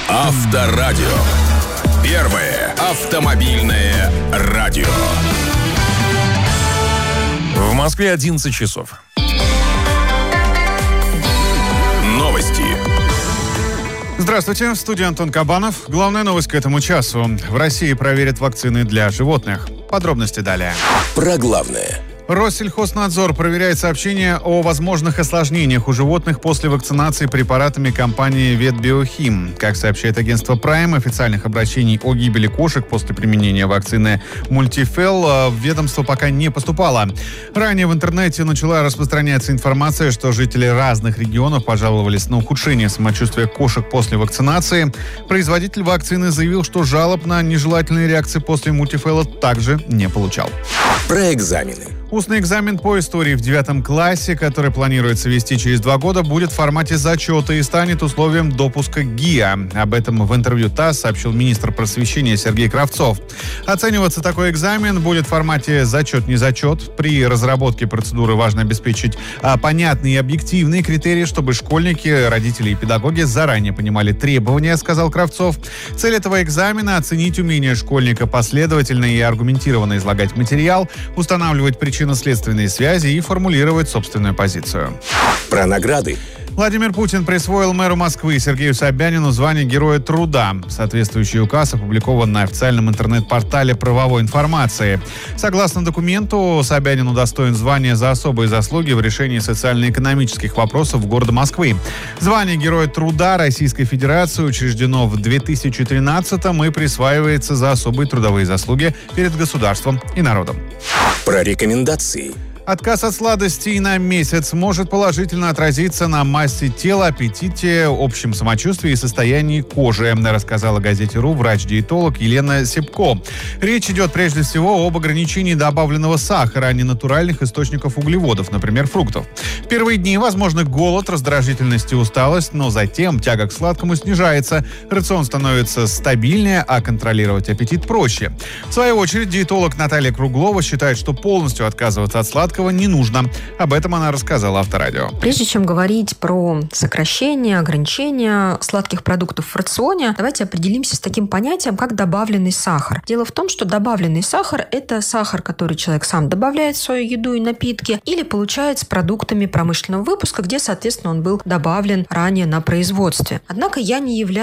Авторадио. Первое автомобильное радио. В Москве 11 часов. Новости. Здравствуйте, в студии Антон Кабанов. Главная новость к этому часу. В России проверят вакцины для животных. Подробности далее. Про главное. Россельхознадзор проверяет сообщения о возможных осложнениях у животных после вакцинации препаратами компании «Ветбиохим». Как сообщает агентство Prime, официальных обращений о гибели кошек после применения вакцины «Мультифел» в ведомство пока не поступало. Ранее в интернете начала распространяться информация, что жители разных регионов пожаловались на ухудшение самочувствия кошек после вакцинации. Производитель вакцины заявил, что жалоб на нежелательные реакции после «Мультифела» также не получал. Про экзамены. Устный экзамен по истории в 9 классе, который планируется вести через 2 года, будет в формате зачета и станет условием допуска ГИА. Об этом в интервью ТАСС сообщил министр просвещения Сергей Кравцов. Оцениваться такой экзамен будет в формате зачет-не зачет. При разработке процедуры важно обеспечить понятные и объективные критерии, чтобы школьники, родители и педагоги заранее понимали требования, сказал Кравцов. Цель этого экзамена – оценить умение школьника последовательно и аргументированно излагать материал, устанавливать причинно-следственные связи и формулировать собственную позицию. Про награды. Владимир Путин присвоил мэру Москвы Сергею Собянину звание Героя труда. Соответствующий указ опубликован на официальном интернет-портале правовой информации. Согласно документу, Собянин удостоен звания за особые заслуги в решении социально-экономических вопросов города Москвы. Звание Героя труда Российской Федерации учреждено в 2013-м и присваивается за особые трудовые заслуги перед государством и народом. Про рекомендации. Отказ от сладостей на месяц может положительно отразиться на массе тела, аппетите, общем самочувствии и состоянии кожи, рассказала газете «Ру» врач-диетолог Елена Сипко. Речь идет прежде всего об ограничении добавленного сахара, а не натуральных источников углеводов, например, фруктов. В первые дни возможны голод, раздражительность и усталость, но затем тяга к сладкому снижается, рацион становится стабильнее, а контролировать аппетит проще. В свою очередь, диетолог Наталья Круглова считает, что полностью отказываться от сладкого не нужно. Об этом она рассказала Авторадио. Прежде чем говорить про сокращение, ограничение сладких продуктов в рационе, давайте определимся с таким понятием, как добавленный сахар. Дело в том, что добавленный сахар – это сахар, который человек сам добавляет в свою еду и напитки или получает с продуктами промышленного выпуска, где, соответственно, он был добавлен ранее на производстве. Однако я не являюсь